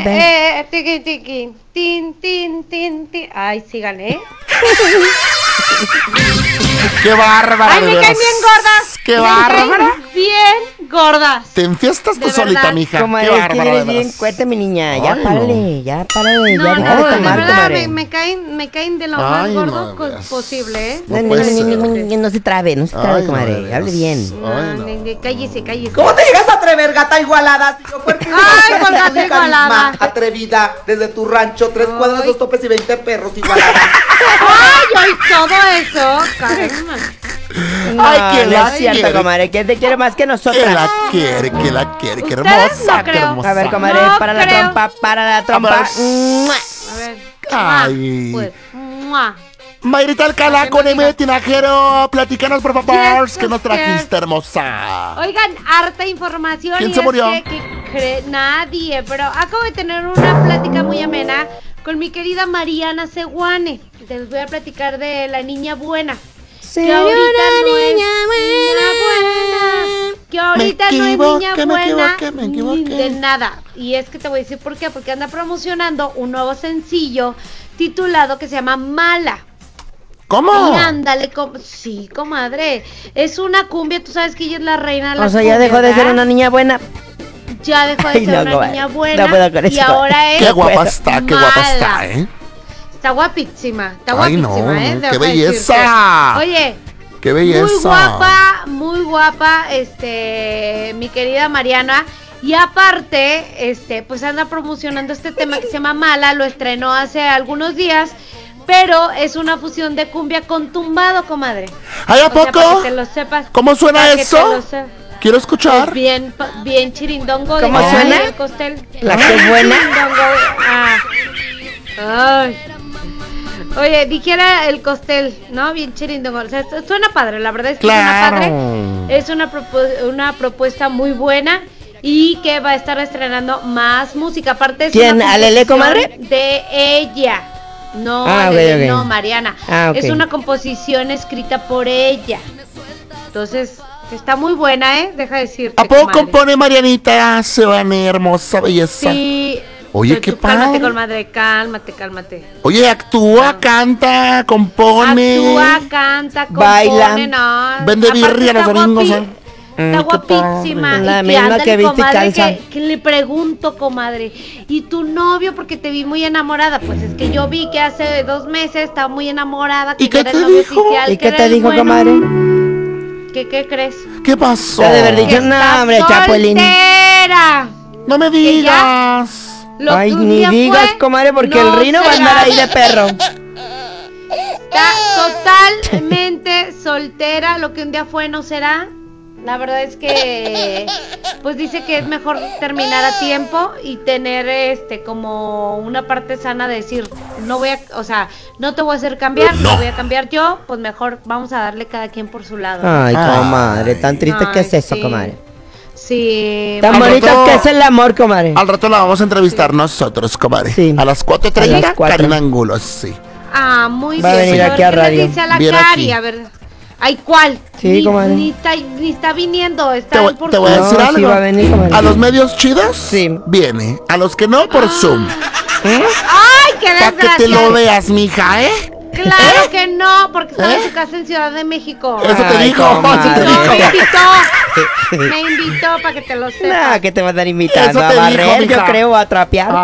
Tiqui, tiqui, tin, tin, tin, tin. Ay, síganle, ¿eh? ¡Qué bárbara! ¡Ay, me caen bien gordas! ¡Qué bárbara! Bien gordas. Te enfiestas tú De solita, verdad. mija. Comadre, ¡Qué es que bárbara, eres de bien veras! cuete, mi niña. Ay, Ya no. párale, ya párale. No, Ya no, deja de de tomar, verdad, comadre. me caen de lo Ay, más no, gordo de veras. posible, ¿eh? No puede ser. No se trabe, no se trabe, Ay, no, comadre. de veras. Hable bien. Ay, no. Cállese, cállese. ¿Cómo te llegas a atrever, gata igualada? Si yo fue el que Ay, conocí con a gata ti, igualada. carisma, atrevida, desde tu rancho, 3 cuadras, Ay. 2 topes y 20 perros igualada. ¡Ay, hoy todo eso! Caramba. No, Ay, que no la es cierto, quiere. comadre. ¿Quién te quiere más que Que nosotras? la quiere, que la quiere. ¡Qué Ustedes hermosa, no qué creo. hermosa! A ver, comadre, No para la creo. trompa, para la trompa. ver. ¡Mua! A ver. Ay. Pues, ¡mua! Mayrita Alcalá con M de Tinajero, platícanos por favor, Yes, ¿qué nos yes. trajiste, hermosa? Oigan, harta información. ¿Quién y se es murió? Nadie, pero acabo de tener una plática muy amena con mi querida Mariana Seguane. Les voy a platicar de la niña buena. Que ahorita no es niña buena. Que ahorita no es niña buena me ni equivoqué. de nada. Y es que te voy a decir por qué. Porque anda promocionando un nuevo sencillo titulado que se llama Mala. ¿Cómo? Y ándale, sí, comadre. Es una cumbia, tú sabes que ella es la reina de la O sea, cumbia, ya dejó de ser ¿verdad? una niña buena. Ya dejó de Ay, ser no, una comadre. niña buena. No puedo con y eso. ahora es Qué guapa puedo. está, qué guapa mala. está, ¿eh? Está guapísima. Está Ay, guapísima, no, ¿eh? qué Dejo de belleza. decirte. Oye, ¡Qué belleza! muy guapa, mi querida Mariana. Y aparte, pues anda promocionando este tema que se llama Mala, lo estrenó hace algunos días, pero es una fusión de cumbia con tumbado, comadre. ¿Ay, a O sea, poco? para que te lo sepas. ¿Cómo suena para que eso? te lo sepas. Quiero escuchar. Pues bien chirindongo. ¿Cómo de suena? El costel. ¿La que es buena? Chirindongo. Ay. Oye, dijera el costel, ¿no? Bien chirindongo. O sea, suena padre, la verdad es que suena Claro. padre. Es una propuesta muy buena y que va a estar estrenando más música. Aparte es ¿Quién? una ¿Alele, composición comadre? de ella. No, ok. no, Mariana. Ah, ok. Es una composición escrita por ella. Entonces, está muy buena, ¿eh? Deja de decirte. ¿A poco comadre. compone Marianita Sebane, hermosa belleza? Sí. Oye, Pero qué tú Cálmate, padre. comadre, cálmate. Oye, actúa, canta, compone. Actúa, canta, compone, Baila. no. Vende Aparte birria los está domingos, guapi- ¿eh? Está qué guapísima. padre. La Y misma ándale, que viste y comadre, calza. que le pregunto, comadre, ¿y tu novio? Porque te vi muy enamorada. Pues es que yo vi que hace 2 meses estaba muy enamorada. Que ¿Y qué yo era te el novio dijo? oficial, ¿Y que qué era te el dijo, bueno. comadre? ¿Qué crees? ¿Qué pasó? Te ha de haber dicho, Que no, está hombre, Chapulín. soltera. No me Que ya- digas. Lo Ay, que un ni día digas, fue, comadre, porque no el Rino va a andar será. ahí de perro. Está totalmente soltera. Lo que un día fue no será. La verdad es que pues dice que es mejor terminar a tiempo y tener como una parte sana de decir, no voy a, o sea, no te voy a hacer cambiar, no voy a cambiar yo, pues mejor vamos a darle cada quien por su lado. Ay, Ay. comadre, tan triste que es Ay, eso, sí. comadre. Sí. Tan Al bonito rato- que es el amor, comadre. Al rato la vamos a entrevistar nosotros, comadre. Sí. A las A 4:30, las 4. Karina Angulo, sí. Ah, muy Va a bien. venir ver aquí a qué le radio. dice a la Viene Cari, aquí. a ver. Ay, ¿cuál? Sí, comadre. Ni está viniendo, está Te voy, por te voy a No, decir sí algo. va a venir, comadre. A los medios chidos, Sí. viene. A los que no, por Zoom. ¡Ay, qué Para que te lo desgracia! veas, mija, ¿eh? Claro que no, porque estaba en ¿Eh? su casa en Ciudad de México. Eso te Ay, dijo, comadre. eso te No, me dijo. invitó. Me invitó para que te lo sepas. Nah, que te va a estar invitando Eso a te dijo, barrer, yo mija. creo, a trapear.